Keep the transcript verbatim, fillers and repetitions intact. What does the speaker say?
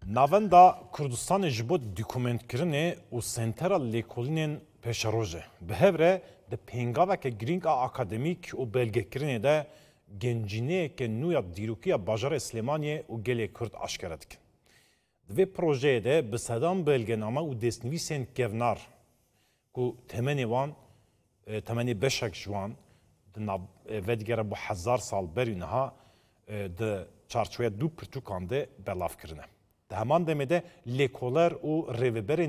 Navenda Kurdistan ji bo dokümentkirinê û sentera lêkolînên peşeroje bi hev re di pêngaveke girîng a akademîk û belgekirinê de gencîneyeke nû ya dîrokiya bajarê Silêmaniyê û gelê Kurd aşkere dikin. Di vê projeyê de bi sedem belgename û destnivîsên kevnar ku temenê wan temenê beşek ji wan vedigere bu hezar sal berî niha di çarçoya du pirtûkan de belavkirine. Di heman demê de lêkoler û rêveberên